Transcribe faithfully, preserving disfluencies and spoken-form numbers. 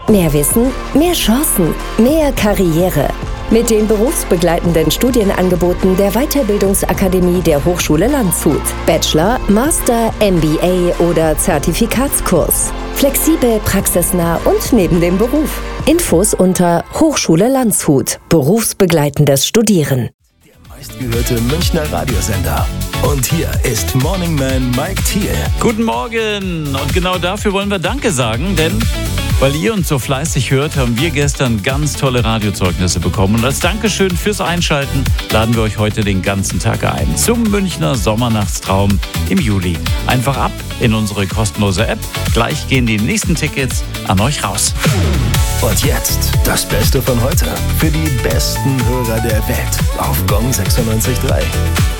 Mehr Wissen, mehr Chancen, mehr Karriere. Mit den berufsbegleitenden Studienangeboten der Weiterbildungsakademie der Hochschule Landshut. Bachelor, Master, M B A oder Zertifikatskurs. Flexibel, praxisnah und neben dem Beruf. Infos unter Hochschule Landshut. Berufsbegleitendes Studieren. Der meistgehörte Münchner Radiosender. Und hier ist Morning Man Mike Thiel. Guten Morgen! Und genau dafür wollen wir Danke sagen, denn weil ihr uns so fleißig hört, haben wir gestern ganz tolle Radiozeugnisse bekommen. Und als Dankeschön fürs Einschalten laden wir euch heute den ganzen Tag ein zum Münchner Sommernachtstraum im Juli. Einfach ab in unsere kostenlose App. Gleich gehen die nächsten Tickets an euch raus. Und jetzt das Beste von heute für die besten Hörer der Welt auf Gong sechsundneunzig Komma drei.